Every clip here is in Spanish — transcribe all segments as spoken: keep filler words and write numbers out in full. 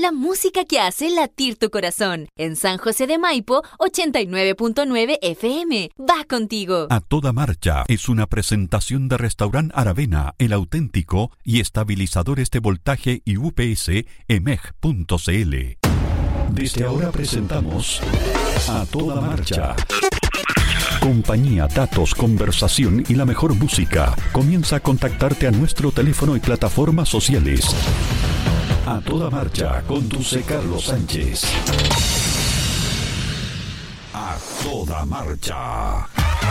la música que hace latir tu corazón. En San José de Maipo, ochenta y nueve punto nueve F M. Va contigo. A Toda Marcha es una presentación de Restaurant Aravena, El Auténtico y estabilizadores de voltaje y U P S E M E G punto C L. Desde ahora presentamos A Toda Marcha. Compañía, datos, conversación y la mejor música. Comienza a contactarte a nuestro teléfono y plataformas sociales. A Toda Marcha, conduce Carlos Sánchez. A Toda Marcha.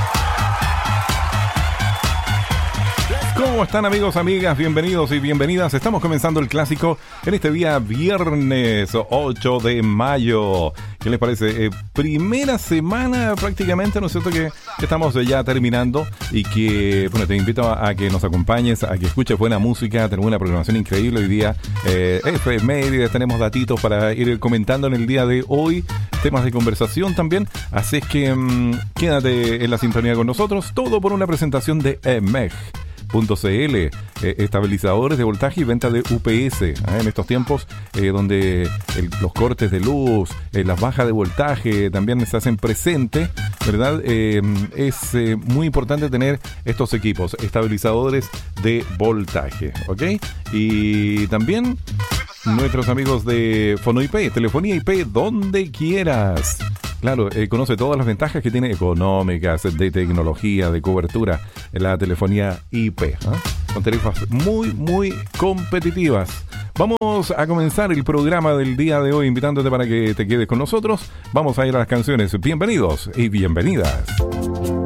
¿Cómo están, amigos, amigas? Bienvenidos y bienvenidas. Estamos comenzando el clásico en este día viernes ocho de mayo. ¿Qué les parece? Eh, primera semana prácticamente, ¿no es cierto? Que estamos ya terminando y que, bueno, te invito a, a que nos acompañes, a que escuches buena música. Tenemos una programación increíble hoy día. Eh, efemérides, tenemos datitos para ir comentando en el día de hoy. Temas de conversación también. Así es que mmm, quédate en la sintonía con nosotros. Todo por una presentación de E M E G punto C L, eh, estabilizadores de voltaje y venta de U P S, ¿eh? En estos tiempos eh, donde el, los cortes de luz, eh, las bajas de voltaje también se hacen presentes, ¿verdad? Eh, es eh, muy importante tener estos equipos, estabilizadores de voltaje, ¿ok? Y también nuestros amigos de FonoIP, telefonía I P donde quieras. Claro, eh, conoce todas las ventajas que tiene económicas, de tecnología, de cobertura, en la telefonía I P, ¿eh? Con tarifas muy, muy competitivas. Vamos a comenzar el programa del día de hoy invitándote para que te quedes con nosotros. Vamos a ir a las canciones. Bienvenidos y bienvenidas.